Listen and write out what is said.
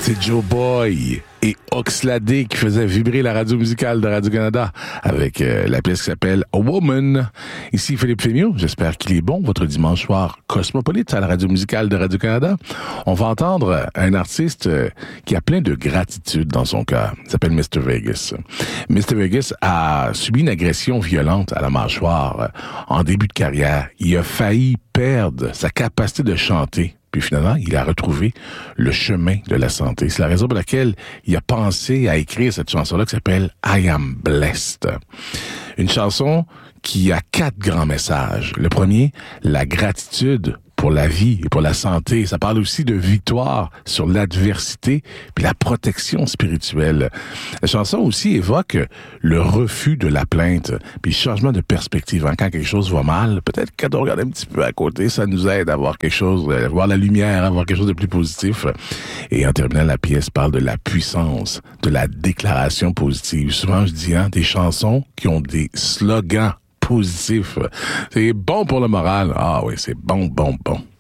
C'est Joe Boy et Oxlade qui faisaient vibrer la radio musicale de Radio-Canada avec la pièce qui s'appelle A Woman. Ici Philippe Fémiot, j'espère qu'il est bon votre dimanche soir cosmopolite à la radio musicale de Radio-Canada. On va entendre un artiste qui a plein de gratitude dans son cœur. Il s'appelle Mr. Vegas. Mr. Vegas a subi une agression violente à la mâchoire en début de carrière. Il a failli perdre sa capacité de chanter. Puis finalement, il a retrouvé le chemin de la santé. C'est la raison pour laquelle il a pensé à écrire cette chanson-là qui s'appelle I Am Blessed. Une chanson qui a 4 grands messages. Le premier, la gratitude pour la vie et pour la santé. Ça parle aussi de victoire sur l'adversité puis la protection spirituelle. La chanson aussi évoque le refus de la plainte puis le changement de perspective. Quand quelque chose va mal, peut-être quand on regarde un petit peu à côté, ça nous aide à voir quelque chose, à voir la lumière, à voir quelque chose de plus positif. Et en terminant, la pièce parle de la puissance de la déclaration positive. Souvent, je dis, des chansons qui ont des slogans positif. C'est bon pour le moral. Ah oui, c'est bon.